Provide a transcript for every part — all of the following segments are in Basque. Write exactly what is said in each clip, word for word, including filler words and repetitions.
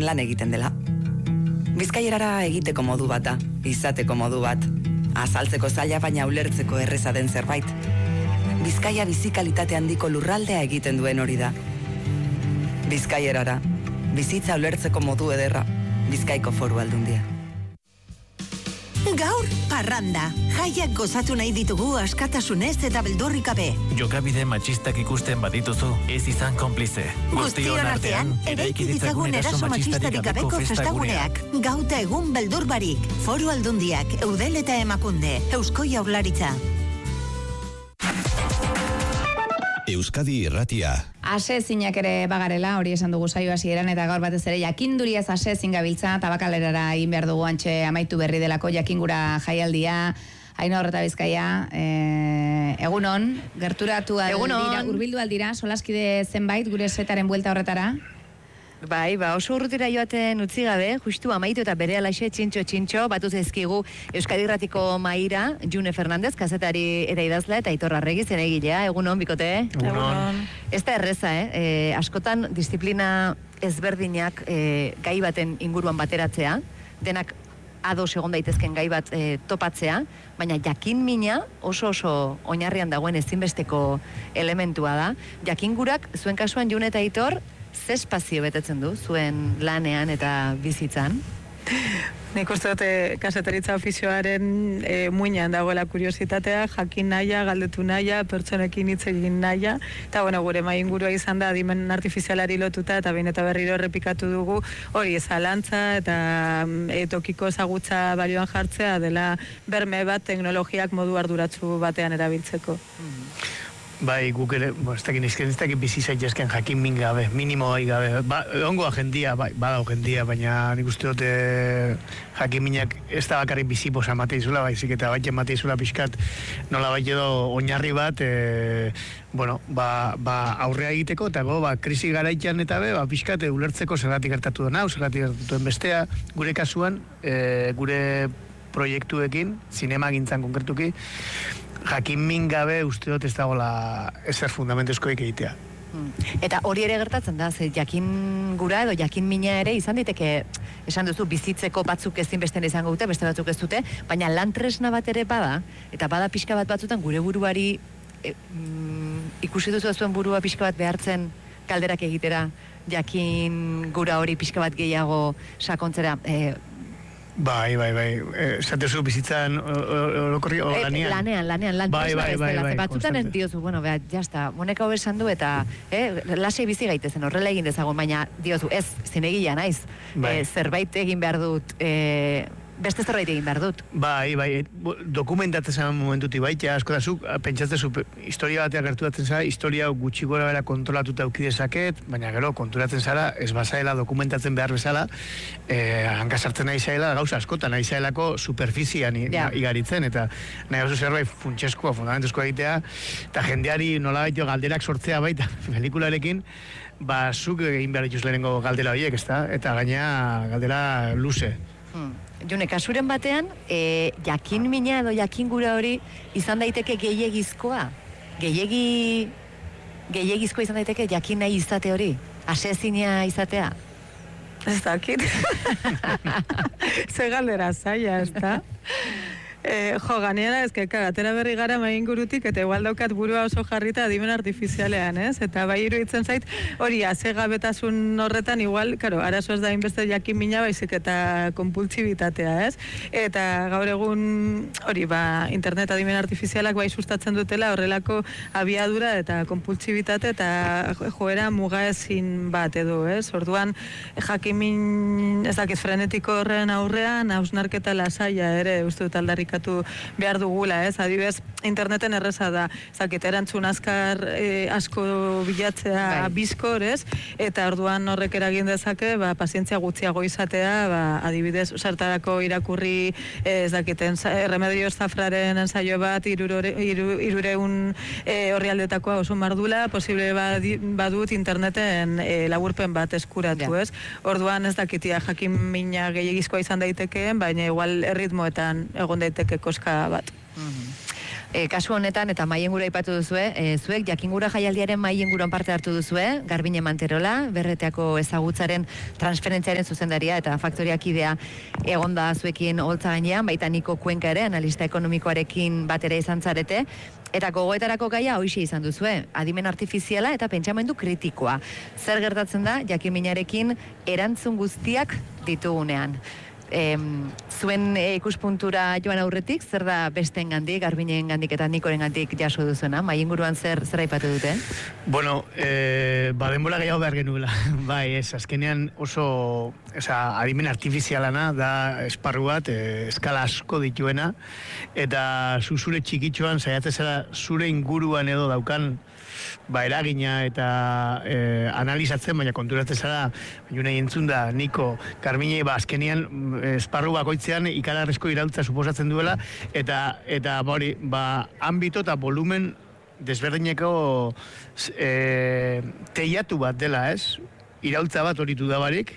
lan egiten dela. Bizkaierara egiteko modu bata, izateko modu bat, azaltzeko zaila baina ulertzeko erreza den zerbait. Bizkaia bizikalitate handiko lurraldea egiten duen hori da. Bizkaierara, bizitza ulertzeko modu ederra, Bizkaiko Foru Aldundia. Gaur, parranda. Jaiak gozatu nahi ditugu askatasunez eta beldurrik gabe. Jokabide matxistak ikusten badituzu, ez izan konplize. Guztion artean, eraiki ditzagun eraso matxistarik gabeko festaguneak. Gauta egun beldur barik. Foru Aldundiak, Eudel eta Emakunde, Eusko Jaurlaritza. Euskadi Irratia. Asezinak ere bagarela, hori esan dugu saio hasieran eta gaur batez ere jakinduriaz asezin gabiltza, tabakalerara egin behar dugu antxe amaitu berri delako jakingura jaialdia. Ainhoa Horreta Bizkaia, eh, egunon, gerturatu aldira, urbildu aldira, solaskide zenbait gure setaren buelta horretara. Bai, ba, oso urrutira joaten utzi gabe, justu amaitu eta bere alaxe txintxo txintxo, batuz ezkigu Euskadi Irratiko maira, June Fernandez, kazetari ere idazla eta Aitor Arregi zen egilea, egunon, bikote? Egunon. Ez da erreza, eh? E, askotan disiplina ezberdinak e, gai baten inguruan bateratzea, denak ados egon daitezken gai bat e, topatzea, baina jakin mina oso oso oinarrian dagoen ezinbesteko elementua da. Jakingurak, zuen kasuan June eta Aitor, ze espazio betetzen du zuen lanean eta bizitzan? Nik uste dute kasetaritza ofizioaren e, muinean dagoela kuriositatea, jakin nahia, galdetu nahia, pertsonekin hitz egin nahia, eta bueno, gure mai ingurua izan da adimen artifizialari lotuta, eta behin eta berriro errepikatu dugu, hori zalantza eta e, tokiko ezagutza balioan jartzea dela berme bat teknologiak modu arduratsu batean erabiltzeko. Mm-hmm. Bai, guk ere, bo, ez dakit nizken, ez dakit bizi zaitezken jakin min gabe, minimo gai gabe. Ba, ongo agendia, bai, bada agendia, baina nik uste dute jakin minak ez da bakarrik bizi posa mateizula, baizik eta baiten mateizula pixkat nola bai edo oinarri bat, e, bueno, ba, ba aurrea egiteko, eta go, ba, krisi garaitan eta be, ba, pixkat ulertzeko zergatik gertatu den hau, zergatik gertatu den bestea, gure kasuan, e, gure proiektuekin, zinema gintzan konkretuki, jakin min gabe uste dut ez dagoela ezer fundamentuzkoik egitea. Eta hori ere gertatzen da, ze jakin gura edo jakin mina ere izan diteke, esan duzu, bizitzeko batzuk ezinbesten izango dute, beste batzuk ez dute, baina lan tresna bat ere bada, eta bada pixka bat batzutan gure buruari e, mm, ikusi duzu zuen burua pixka bat behartzen galderak egitera, jakin gura hori pixka bat gehiago sakontzera, e, Bai, bai, bai. Zatezu bizitzan orokorri o lanean. Lanean, lanean, lan bai, bai, bai, bai, batzutan ez diozu, bueno, beha, jazta, moneka hobe esan du eta eh, lasei bizi gaitezen, horrela egin dezagun, baina diozu, ez, zinegila naiz, bai. eh, zerbait egin behar dut, eh, beste zerbait egin behar dut. Bai, bai, dokumentatzen zan momentuti baita, asko da zuk, pentsatzezu, historia batean gerturatzen zara, historia gutxi gora bera kontrolatuta eukidezaket, baina gero, konturatzen zara, ez bazaela dokumentatzen behar bezala, eh, hankasartzen nahi zaela, gauza askotan, nahi zaelako superfizian yeah. igaritzen, eta nahi oso zerbait funtseskoa, fundamentuzkoa egitea, eta jendeari nola baito galderak sortzea baita, pelikularekin, ba, zuk egin behar dituz lehenengo galdera horiek, ezta? Eta gaina galdera luze. Hmm. June, kasuren batean, e, jakin mina edo jakin gura hori izan daiteke gehiegizkoa? Gehiegi, gehiegizkoa izan daiteke jakin nahi izate hori? Asezina izatea? Ez dakit. Ze galdera zaila, ez da? Eh, jo, ganeara, ezkeka, atera berri gara mai ingurutik, eta igual daukat burua oso jarrita adimen artifizialean, ez? Eta bai iruditzen zait, hori, azegabetasun horretan, igual, karo, arazo ez da inbeste jakin mina, baizik eta konpultsibitatea, ez? Eta gaur egun, hori, ba, internet adimen artifizialak bai sustatzen dutela, horrelako abiadura eta konpultsibitate eta joera mugaezin bat edo, ez? Orduan, jakin min, ez dakit, frenetiko horren aurrean, hausnarketa lasaia ere, uste dut aldarrik behar dugula, ez? Adibez, interneten erreza da, zakit, erantzun azkar e, asko bilatzea bizkor, ez? Eta orduan horrek eragin dezake, ba, pazientzia gutxiago izatea, ba, adibidez, sartarako irakurri, ez dakiten, Remedio Zafraren ensaio bat, irure, iru, irureun e, horrialdetakoa oso mardula, posible badut interneten e, laburpen bat eskuratu, ez? Orduan ez dakitia jakin mina gehiagizkoa izan daitekeen, baina igual erritmoetan egon daiteke koska bat. Mm-hmm. E, kasu honetan, eta mai inguru aipatu duzue, e, zuek jakingura jaialdiaren mai inguruan parte hartu duzue, Garbine Manterola, berreteako ezagutzaren transferentziaren zuzendaria eta faktoriak idea egonda zuekin holtza gainean, baita Niko Kuenka ere, analista ekonomikoarekin batera izan zarete, eta gogoetarako gaia hoixe izan duzue, adimen artifiziala eta pentsamendu kritikoa. Zer gertatzen da, jakiminarekin erantzun guztiak ditugunean. E, zuen e, ikuspuntura joan aurretik, zer da besteen gandik, Garbinen gandik eta Nikoren gandik jaso duzuena? Mai inguruan zer, zer aipatu dute? Bueno, eh, ba, denbora gehiago behar genuela. Bai, ez, azkenean oso, oza, adimen artifizialana da esparru bat, eh, eskala asko dituena, eta zu zure txikitxoan saiatzezela zure inguruan edo daukan ba, eragina eta e, analizatzen, baina konturatzen zara, baina nahi entzun da, Niko, Garbine, ba, azkenean esparru bakoitzean ikalarrezko iraultza suposatzen duela, eta, eta bori, ba, ambito eta volumen desberdineko e, teiatu bat dela, ez? Iraultza bat horitu da barik,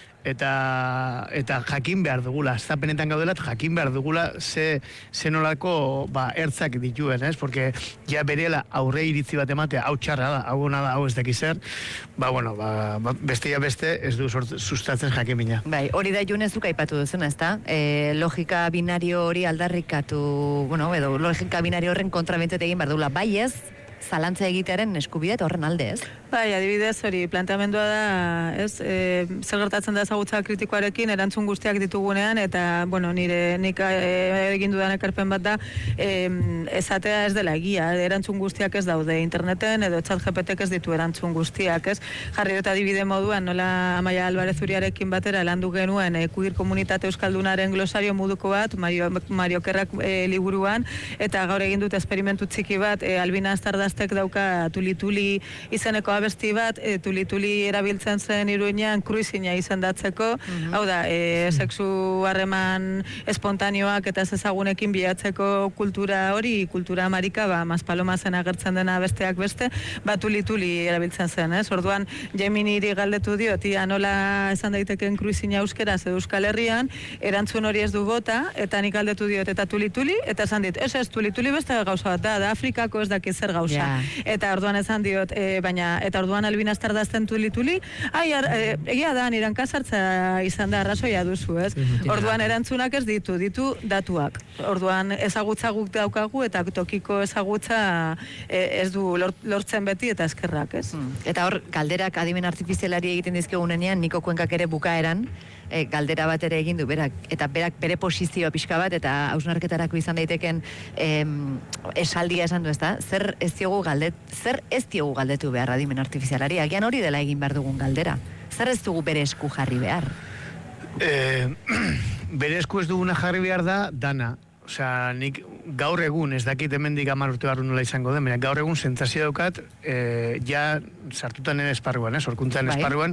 eta eta jakin behar dugula, zapenetan gaudela, jakin behar dugula ze, ze nolako ba, ertzak dituen, ez? Porque ja berela aurre iritzi bat ematea, hau txarra da, hau ona da, hau ez dakiz zer, ba, bueno, ba, beste ja beste ez du sort, sustatzen jakimina. Bai, hori da Junezuk aipatu duzuna, ez da? E, logika binario hori aldarrikatu, bueno, edo logika binario horren kontrabentete egin behar dugula, bai ez, zalantza egitearen eskubide eta horren alde, ez? Bai, adibidez hori, planteamendua da, ez, e, zer gertatzen da ezagutza kritikoarekin, erantzun guztiak ditugunean, eta, bueno, nire nik e, egin dudan ekarpen bat da, e, esatea ez dela egia, erantzun guztiak ez daude interneten, edo txat G P T ez ditu erantzun guztiak, ez? Jarri dut adibide moduan, nola Amaia Alvarez Uriarekin batera landu genuen, e, queer komunitate euskaldunaren glosario moduko bat, Mario, Mario Kerrak e, liburuan, eta gaur egin dut esperimentu txiki bat, e, Albina Astardaztek dauka tuli-tuli izeneko abesti bat, e, tuli-tuli erabiltzen zen Iruinean kruizina izendatzeko, mm-hmm. hau da, e, sexu harreman espontaneoak eta ezagunekin bilatzeko kultura hori, kultura marika, ba, Maspalomazen agertzen dena besteak beste, ba, tuli-tuli erabiltzen zen, ez? Orduan, Geminiri galdetu dio, tia nola esan daiteken kruizina euskeraz edo Euskal Herrian, erantzun hori ez du bota, eta nik galdetu diot, eta tuli-tuli, eta esan dit, ez ez, tuli-tuli beste gauza bat da, da Afrikako ez dakit zer gauza. Yeah. Eta orduan esan diot, e, baina, eta orduan Albina Astardazten tuli-tuli, ai, ar, e, egia da, niran kasartza izan da, arrazoia duzu, ez? Orduan erantzunak ez ditu, ditu datuak. Orduan ezagutza guk daukagu, eta tokiko ezagutza e, ez du lortzen beti, eta eskerrak, ez? Hmm. Eta hor, galderak adimen artifizialari egiten dizkigunean, Niko Kuenkak ere bukaeran, E, galdera bat ere egin du, berak, eta berak bere posizioa pixka bat, eta hausnarketarako izan daiteken em, esaldia esan du, ez da? Zer ez diogu galdet, zer ez diogu galdetu behar adimen artifizialari, agian hori dela egin behar dugun galdera. Zer ez dugu bere esku jarri behar? Eh, bere esku ez duguna jarri behar da, dana. Osea, nik gaur egun, ez dakit hemendik hamar urte barru nola izango den, baina gaur egun sentsazio daukat, e, ja sartutan esparruan, eh, sorkuntzan bai. Esparruan,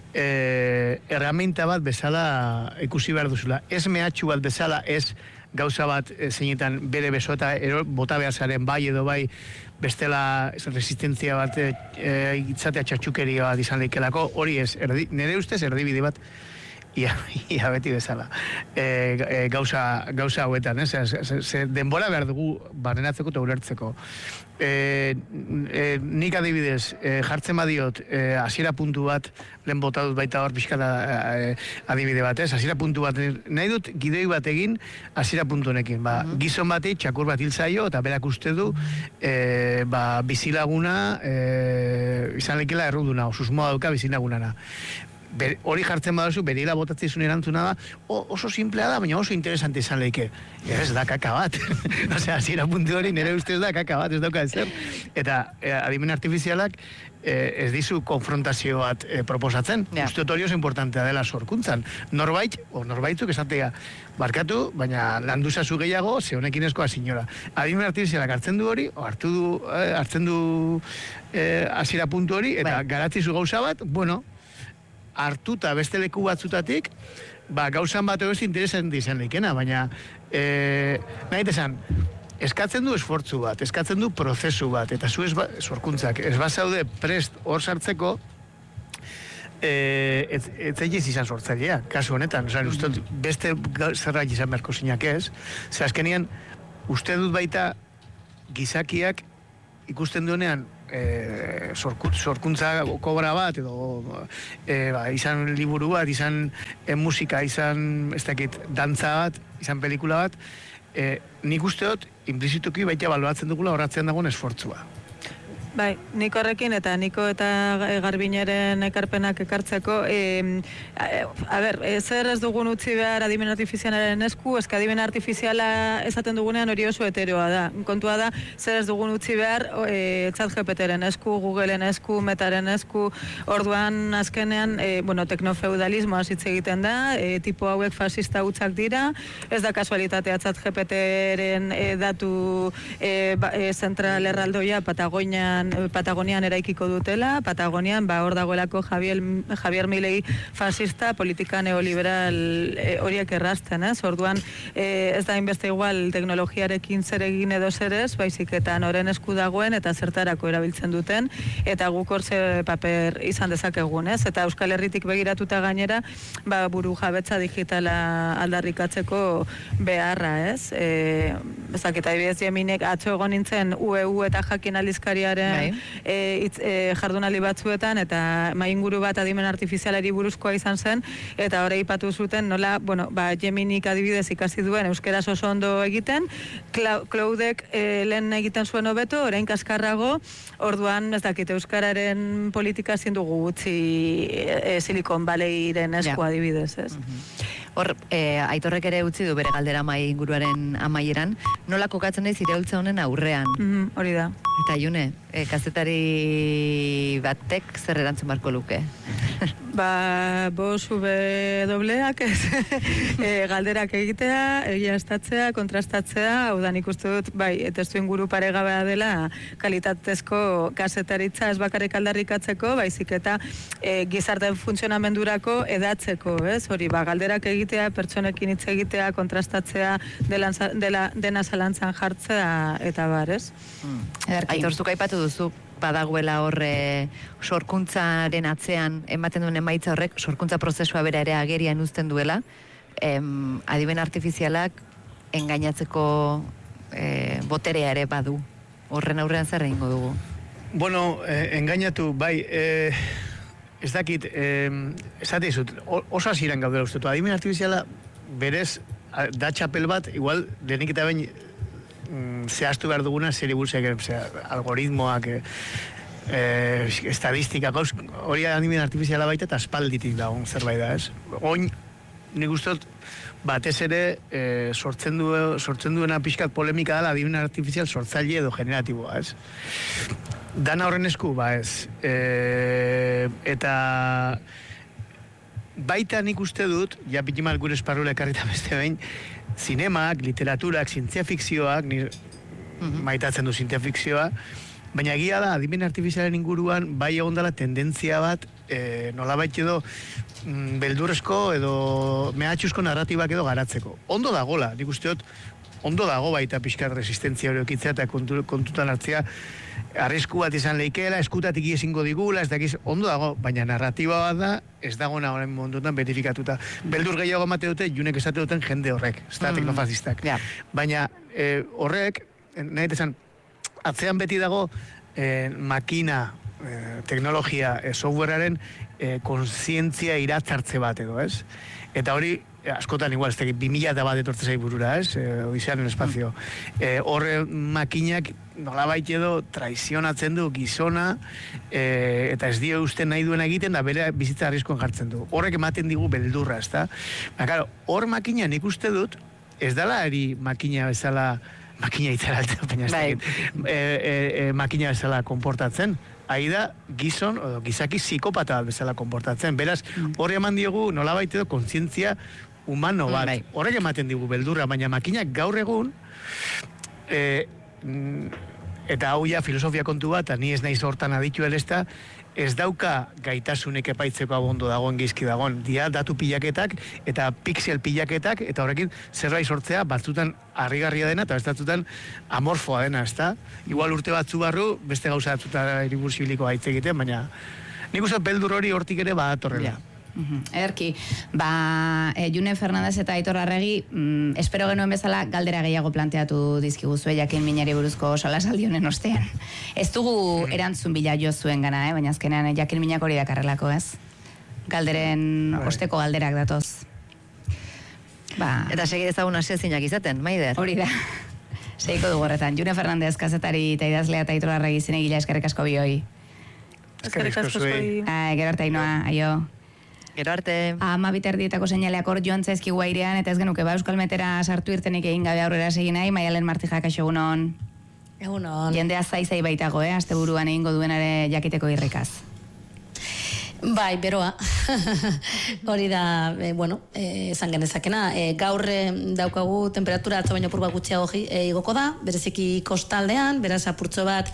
e, erraminta bat bezala ikusi behar duzula. Ez mehatxu bat bezala, ez gauza bat e, zeinetan bere besota ero, bota behar zaren bai edo bai, bestela ez, resistentzia bat e, e, itzatea txatxukeria bat izan leikelako, hori ez, erdi, nire ustez erdibide bat, Ia, ia beti bezala. E, e, gauza, gauza hauetan, eh? Ze, ze, ze denbora behar dugu barrenatzeko eta ulertzeko. E, e, nik adibidez, e, jartzen badiot, e, hasiera puntu bat, lehen bota dut baita hor pixka da e, adibide bat, ez? Hasiera puntu bat, nahi dut gidei bat egin, hasiera puntu honekin. Ba, mm-hmm. Gizon bati, txakur bat hiltzaio, eta berak uste du, e, ba, bizilaguna, e, izan lekela erruduna, susmoa dauka bizilagunana. Ber, hori jartzen badazu, berila botatzizun erantzuna da, o, oso simplea da, baina oso interesante izan leike. Ez da kaka bat. Osea, hasiera puntu hori nire ustez da kaka bat, ez dauka ezer. Eta e, adimen artifizialak e, ez dizu konfrontazio bat e, proposatzen. Yeah. Uste hori oso importantea dela sorkuntzan. Norbait, o norbaitzuk esatea, barkatu, baina landu zazu gehiago, ze honekin eskoa sinora. Adimen artifizialak hartzen du hori, o hartu du, eh, hartzen du hasiera e, puntu hori, eta bai. Garatzizu gauza bat, bueno, hartuta beste leku batzutatik, ba, gauzan bat ez interesanti izan leikena, baina e, nahi desan, eskatzen du esfortzu bat, eskatzen du prozesu bat, eta zu ez ba, sorkuntzak, ez bazaude prest hor sartzeko, e, ez, ez egiz izan sortzailea, kasu honetan, oza, uste dut, beste zerbait izan beharko zinak ez, ze azkenian, uste dut baita, gizakiak ikusten duenean e, sorkuntza kobra bat, edo e, ba, izan liburu bat, izan e, musika, izan ez dakit, dantza bat, izan pelikula bat, e, nik uste dut, implizituki baita baloratzen dugula horratzean dagoen esfortzua. Bai, nik horrekin eta niko eta Garbineren ekarpenak ekartzeko, e, a ber, e, zer ez dugun utzi behar adimen artifizialaren esku, eske adimen artifiziala esaten dugunean hori oso heteroa da. Kontua da, zer ez dugun utzi behar e, ChatGPTren esku, Googleen esku, Metaren esku, orduan azkenean, e, bueno, teknofeudalismoa hitz egiten da, e, tipo hauek fasista hutzak dira, ez da kasualitatea ChatGPTren e, datu e, ba, e, zentral erraldoia Patagonian Patagonian eraikiko dutela, Patagonian ba hor dagoelako Javier, Javier Milei fascista, politika neoliberal e, horiek errazten, ez? Orduan e, ez da inbeste igual teknologiarekin zer egin edo zer ez, baizik eta noren esku dagoen eta zertarako erabiltzen duten, eta guk hor ze paper izan dezakegun, ez? Eta Euskal Herritik begiratuta gainera, ba buru jabetza digitala aldarrikatzeko beharra, ez? E, ezaketa adibidez Jeminek atzo egon nintzen U E U eta Jakin aldizkariaren E, itz, e, jardunaldi batzuetan eta mainguru bat adimen artifizialari buruzkoa izan zen eta hori ipatu zuten nola, bueno, ba, Geminik adibidez ikasi duen euskeraz oso ondo egiten, Cloudek e, lehen egiten zuen hobeto, orain kaskarrago, orduan ez dakit euskararen politika ezin dugu utzi e, Silicon Valleyren esku ja. Adibidez, ez? Mm-hmm. Hor, e, Aitorrek ere utzi du bere galdera mai inguruaren amaieran, nola kokatzen naiz iraultza honen aurrean? Mm-hmm, hori da. Eta June, e, kazetari batek zer erantzun barko luke? Ba, bos ube dobleak, ez, e, galderak egitea, egiaztatzea, kontrastatzea, hau da nik uste dut, bai, testu inguru paregabea dela, kalitatezko kazetaritza ez bakarrik aldarrikatzeko, baizik eta e, gizarten funtzionamendurako edatzeko, ez, hori, ba, galderak egitea, pertsonekin hitz egitea, kontrastatzea, dela, dela, dena zalantzan jartzea, eta bar, ez? Mm. Aitortzuk aipatu duzu, badagoela horre sorkuntzaren atzean ematen duen emaitza horrek sorkuntza prozesua bera ere agerian uzten duela, em, adimen artifizialak engainatzeko e, boterea ere badu. Horren aurrean zer egingo dugu? Bueno, eh, engainatu, bai, eh, ez dakit, eh, esate izut, oso hasieran gaudela uste, adimen artifiziala berez da txapel bat, igual, denik eta bain zehaztu behar duguna zer buruzak, algoritmoak, e, e, estadistika, gauz, hori adimen artifiziala baita eta espalditik dagoen zerbait da, ez? Oin, nik ustot, batez ere e, sortzen, du, sortzen duena pixkat polemika dela adimen artifizial sortzaile edo generatiboa, ez? Dana horren esku, ba ez. E, eta baita nik uste dut, ja pitimal gure esparrula ekarrita beste behin, zinemak, literaturak, zientzia fikzioak, nire mm-hmm. maitatzen du zientzia fikzioa, baina egia da, adimen artifizialen inguruan, bai egon dela tendentzia bat, e, nolabait edo, mm, beldurrezko edo mehatxuzko narratibak edo garatzeko. Ondo dagola, nik uste dut, ondo dago baita pixkar resistentzia hori okitzea eta kontu, kontutan hartzea, arrisku bat izan leikeela, eskutatik ezingo digula, ez dakiz, ondo dago, baina narratiba bat da, ez dagoena horren mundutan betifikatuta. Beldur gehiago emate dute, junek esate duten jende horrek, ez da, mm. teknofasistak. Yeah. Baina e, horrek, nahi esan, atzean beti dago e, makina, e, teknologia, e, softwarearen e, konsientzia iratzartze bat edo, ez? Eta hori, askotan igual, ez tekit, bi mila eta bat etortze zai burura, ez? E, Odisean en espazio. E, horre makinak nolabait edo traizionatzen du gizona e, eta ez dio uste nahi duena egiten da bere bizitza arriskoan jartzen du. Horrek ematen digu beldurra, ez da? Claro, hor makina nik uste dut, ez dala eri makina bezala, makina itzaraltzen, baina ez dakit, e, e, e, makina bezala konportatzen. Hai da, gizon, o, gizaki psikopata bezala konportatzen. Beraz, horre eman diogu nolabait edo kontzientzia humano bat. Horrek ematen digu beldurra, baina makinak gaur egun, e, eta hau ja filosofia kontu bat, ni ez naiz hortan aditu elezta, ez dauka gaitasunek epaitzeko abondo dagoen gizki dagoen. Dia datu pilaketak eta pixel pilaketak, eta horrekin zerbait sortzea batzutan harrigarria dena, eta batzutan amorfoa dena, ez da? Igual urte batzu barru, beste gauza batzuta iriburzibiliko gaitz egiten, baina nik uste beldur hori hortik ere badatorrela. Yeah. Ederki, ba, e, June Fernandez eta Aitor Arregi, mm, espero genuen bezala galdera gehiago planteatu dizkiguzue jakin minari buruzko solasaldi honen ostean. Ez dugu erantzun bila jo zuen gana, eh? Baina azkenean jakin minak hori dakarrelako, ez? Galderen osteko galderak datoz. Ba, Eta segi ezagun asezinak izaten, Maider? hori da. Segiko dugu horretan. June Fernandez, kazetari eta idazlea eta Aitor Arregi zinegila eskerrik asko bioi. Eskerrik asko zuei. Ai, gero arte Ainoa, aio. Gero arte. Ama biterdietako seinaleak hor joan zaizkigu airean, eta ez genuke ba Euskalmetera sartu irtenik egin gabe aurrera segin nahi, Maialen Martijak kaixo egunon. Egunon. Jendea zaizai baitago, eh? Asteburuan egingo duenare jakiteko irrikaz. Bai, beroa. Hori da, e, bueno, e, esan genezakena. E, gaur e, daukagu temperatura atzo baino purba gutxiago e, igoko da, bereziki kostaldean, beraz apurtxo bat,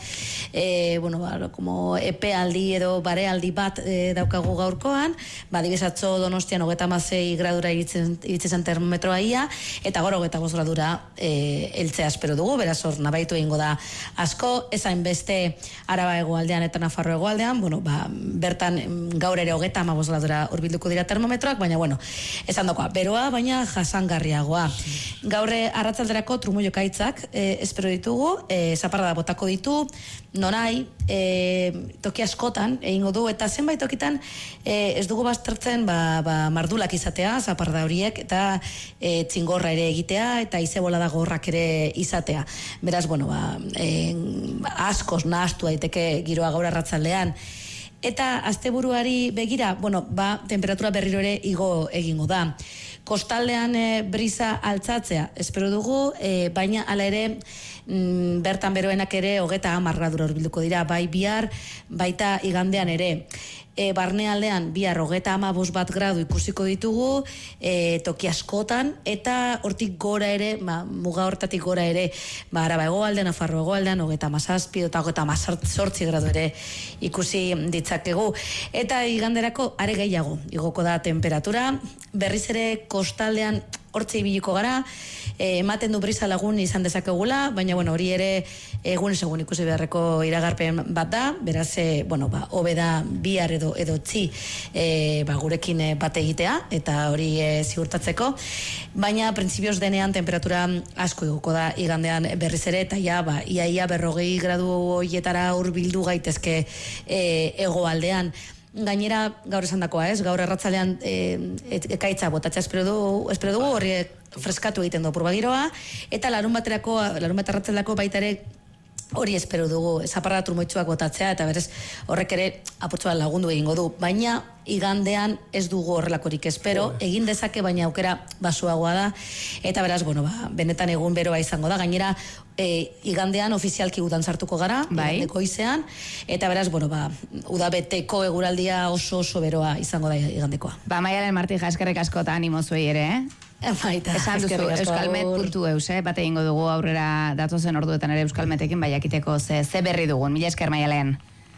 e, bueno, ba, como epealdi edo barealdi bat e, daukagu gaurkoan, ba, dibesatzo Donostian hogeta mazei gradura iritzen, iritzen termometroa ia, eta gaur hogeta bost gradura e, eltzea espero dugu, beraz hor nabaitu egingo da asko, ezain beste Araba hegoaldean eta Nafarro hegoaldean, bueno, ba, bertan gaur ere hogeta amabos gradura urbilduko dira termometroak, baina bueno, esan dokoa, beroa, baina jasangarriagoa. Gaurre arratzalderako trumulokaitzak e, espero ditugu, e, zaparrada botako ditu, norai, e, toki askotan egingo du, eta zenbait tokitan e, ez dugu baztertzen ba, ba, mardulak izatea, zaparrada horiek, eta e, txingorra ere egitea, eta izebola da gorrak ere izatea. Beraz, bueno, ba, e, askoz nahaztu daiteke giroa gaur arratzaldean. Eta asteburuari begira, bueno, ba, temperatura berriro ere igo egingo da. Kostaldean e, brisa altzatzea, espero dugu, e, baina hala ere mm, bertan beroenak ere hogeta hamar gradura urbilduko dira, bai bihar, baita igandean ere. E, barnealdean bihar hogeta hamabost bat gradu ikusiko ditugu, e, toki askotan, eta hortik gora ere, ba, muga hortatik gora ere, ba, Araba hegoaldean, Nafarro hegoaldean, hogeta hamazazpi eta hogeta hamazortzi gradu ere ikusi ditzakegu. Eta iganderako are gehiago igoko da temperatura, berriz ere kostaldean hortze ibiliko gara, e, ematen du brisa lagun izan dezakegula, baina bueno, hori ere egun segun ikusi beharreko iragarpen bat da, beraz, e, bueno, ba, hobe da bihar edo edo txi e, ba, gurekin bat egitea, eta hori e, ziurtatzeko, baina printzipioz denean temperatura asko igoko da igandean berriz ere, eta ja, ba, ia ia berrogei gradu hoietara hurbildu gaitezke e, hegoaldean. Gainera, gaur esan dakoa, ez? Gaur erratzalean e, ekaitza botatzea espero dugu, espero dugu horri freskatu egiten du purbagiroa, eta larun baterako, larun bat erratzelako baita ere hori espero dugu, zaparra trumoitzuak botatzea, eta berez horrek ere apurtxoa lagundu egingo du. Baina, igandean ez dugu horrelakorik espero, egin dezake, baina aukera basuagoa da, eta beraz, bueno, ba, benetan egun beroa izango da, gainera, e, igandean ofizialki udan sartuko gara, bai. igandeko izean, eta beraz, bueno, ba, udabeteko eguraldia oso oso beroa izango da igandekoa. Ba, Maialen Martija, eskerrik asko eta animo zuei ere, eh? Baita, esan duzu, euskalmet puntu eus, eh? Bate egingo dugu aurrera datozen orduetan ere euskalmetekin baiakiteko ze, ze berri dugun. Mila esker, Maialen.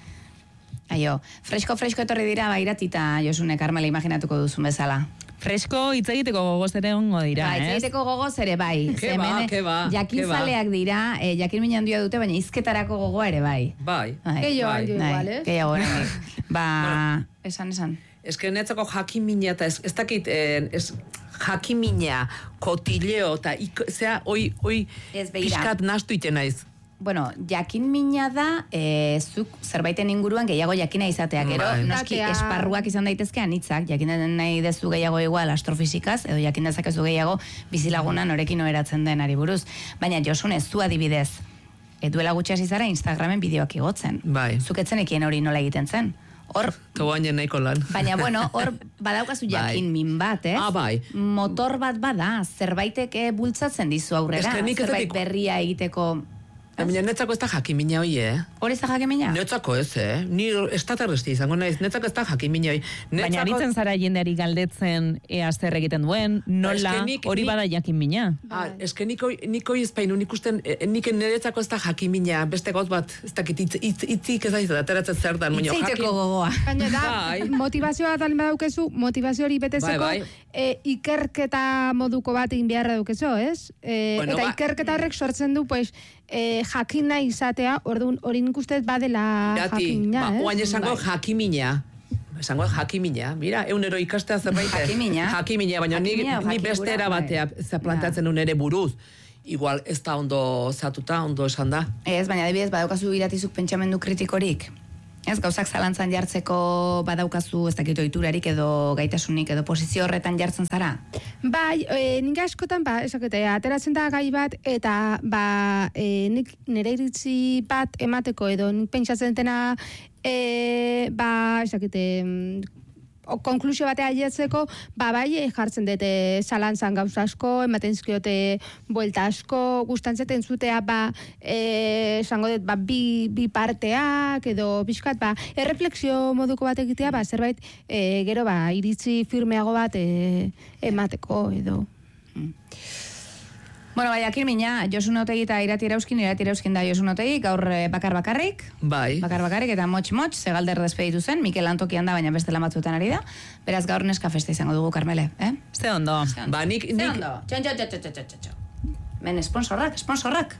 Aio, fresko-fresko etorri dira bairatita, Josune, Karmela, imaginatuko duzun bezala. Fresko hitz egiteko gogoz ere ongo dira, ba, ez? Hitz egiteko gogoz ere bai. Ke ba, ke ba, jakinzaleak dira, eh, jakin mina handia dute, baina izketarako gogoa ere bai. Bai. Gehiago bai. igual, ez? Gehiago Ba, esan, esan. Ez que netzako jakimina eta ez, ez dakit, eh, ez jakimina, kotileo, eta zera, oi, oi, pixkat nastu iten naiz. Bueno, jakin mina da, e, zuk zerbaiten inguruan gehiago jakina izatea, gero, Bai. noski esparruak izan daitezke anitzak, jakin nahi dezu gehiago igual astrofizikaz, edo jakin dezakezu gehiago bizilaguna norekin oheratzen den ari buruz. Baina, Josune, zu adibidez, e, duela gutxi hasi zara Instagramen bideoak igotzen. Bai. Zuk etzenekien hori nola egiten zen. Hor, Tobainen nahiko lan. baina, bueno, hor badaukazu jakin min bat, ez? Ah, bai. Motor bat bada, zerbaitek eh, bultzatzen dizu aurrera, Ez que nik ez zerbait dakit- berria egiteko. Baina netzako ez da jakimina hoi, eh? Hori ez da jakimina? Netzako ez, eh? Ni estaterresti izango naiz, netzako ez da jakimina hoi. Baina aritzen zara jendeari galdetzen ea zer egiten duen, nola Eske nik- hori nik- bada jakin mina. Ah, eske nik hoi, nik hoi ezpainu, nik usten, eh, nik niretzako ez da jakimina, beste gauz bat, ez dakit, itz, itz, itzik ez da izan, ateratzen zer dan, baina Itzeiteko gogoa. Baina da, Bai. motivazioa tal badaukezu, motivazio hori betetzeko, Bai, bai. e, ikerketa moduko bat egin beharra dukezu, ez? E, Bueno, eta ba- ikerketa horrek sortzen du, pues, e, jakin nahi izatea, orduan hori nik uste badela Irati, jakina, ba, ez? oain esango jakimina. esango jakimina, mira, eunero ikastea zerbait. Jakimina. Jakimina, baina ni, ni beste erabatea planteatzen un ere buruz. Igual ez da ondo zatuta, ondo esan da. Ez, baina adibidez badaukazu iratizuk pentsamendu kritikorik. Ez, gauzak zalantzan jartzeko badaukazu ez dakit ohiturarik edo gaitasunik edo posizio horretan jartzen zara? Bai, e, nik askotan, ba, esakete, ateratzen da gai bat, eta, ba, e, nik nire iritzi bat emateko edo nik pentsatzen dena, e, ba, esakete, o, konklusio batea ailetzeko, ba, bai, jartzen dute zalantzan gauza asko, ematen zikiote buelta asko, gustantzeten zutea, ba, e, esango dut, ba, bi, bi parteak, edo pixkat, ba, erreflexio moduko bat egitea, ba, zerbait, e, gero, ba, iritzi firmeago bat e, emateko, edo. Mm. Bueno, bai, Jakin Mina, Josun Otegi eta Irati Erauskin, Irati Erauskin da Josun Otegi, gaur bakar-bakarrik. Bai. Bakar-bakarrik eta motx-motx, Segalder despeditu zen, Mikel Antokian da, baina beste lamatzuetan ari da. Beraz, gaur neska festa izango dugu, Karmele, eh? Ze ondo. Ba, nik... Ze ondo. Txon, txon, txon, txon, txon, txon. Men, sponsorrak, sponsorrak.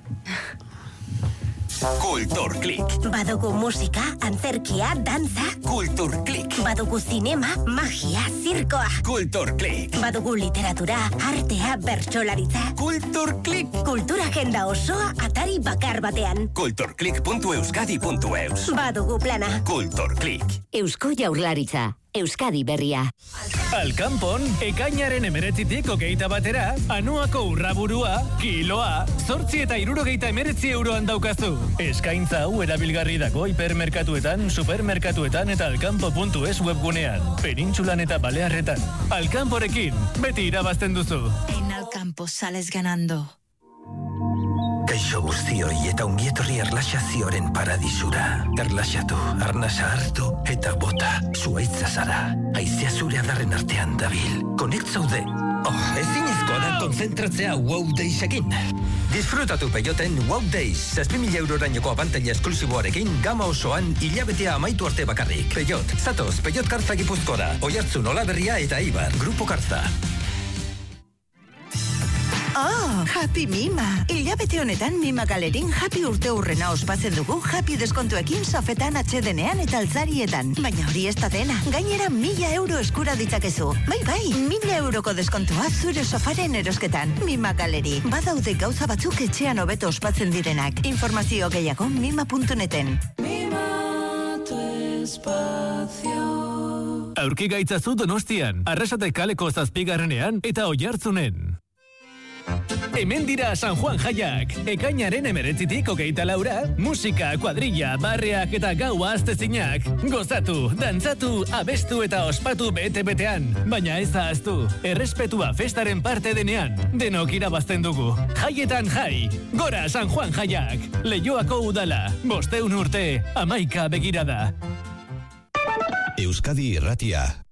Kulturklik. Badugu musika, antzerkia, dantza. Kulturklik. Badugu zinema, magia, zirkoa. Kulturklik. Badugu literatura, artea, bertsolaritza. Kulturklik. Kultura agenda osoa atari bakar batean. kulturklik puntu euskadi puntu eus. Badugu plana. Kulturklik. Eusko Jaurlaritza. Euskadi berria. Alkanpon, ekainaren emeretzitik ogeita batera, anuako urraburua, kiloa, zortzi eta irurogeita emeretzi euroan daukazu. Eskaintza hau erabilgarri dago hipermerkatuetan, supermerkatuetan eta alkanpo puntu es webgunean. Penintsulan eta Balearretan. Alkanporekin, beti irabazten duzu. En Alkampo sales ganando. Kaixo guztioi eta ongietorri erlaxazioaren paradisura. Erlaxatu, arnasa hartu eta bota. Zuaitza zara. Aizea zure adarren artean dabil. Connect zaude. Oh, ezinezkoa da konzentratzea Wow Daysekin. Disfrutatu peioten Wow Days. zazpi mila eurorainoko abantaila esklusiboarekin gama osoan hilabetea amaitu arte bakarrik. Peiot, zatoz, Peiot Karza Gipuzkoara. Oiartzun, Olaberria eta Eibar. Grupo Karza. Oh, Happy Mima! Hilabete honetan Mima Galerin Happy urte hurrena ospatzen dugu Happy deskontuekin sofetan atxedenean eta altzarietan. Baina hori ez da dena. Gainera mila euro eskura ditzakezu. Bai, bai, mila euroko deskontua zure sofaren erosketan. Mima Galeri. Badaude gauza batzuk etxean hobeto ospatzen direnak. Informazio gehiago mima puntu neten. Mima tu espacio. Aurki gaitzazu Donostian, Arrasate kaleko zazpigarrenean eta Oiartzunen. Hemen dira San Juan jaiak, ekainaren emeretzitik ogeita laura, musika, kuadrilla, barreak eta gaua aztezinak. Gozatu, dantzatu, abestu eta ospatu bete-betean, baina ez ahaztu, errespetua festaren parte denean, denok irabazten dugu. Jaietan jai, gora San Juan jaiak, Leioako udala, bosteun urte, amaika begirada. Euskadi Irratia.